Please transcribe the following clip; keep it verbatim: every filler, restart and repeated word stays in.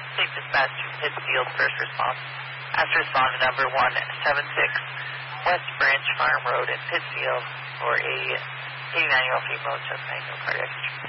State Dispatch, Pittsfield, first response. Ask to respond to number one seven six West Branch Farm Road in Pittsfield for a eighty-nine-year-old female chest pain, no cardiac.